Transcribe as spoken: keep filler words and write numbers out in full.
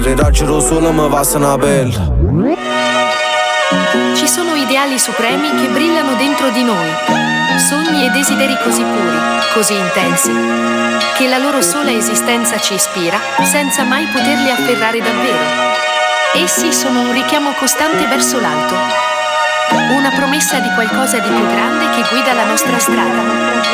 Rinraggerò solo mi passa una pelle. Ci sono ideali supremi che brillano dentro di noi, sogni e desideri così puri, così intensi, che la loro sola esistenza ci ispira senza mai poterli afferrare davvero. Essi sono un richiamo costante verso l'alto, una promessa di qualcosa di più grande che guida la nostra strada.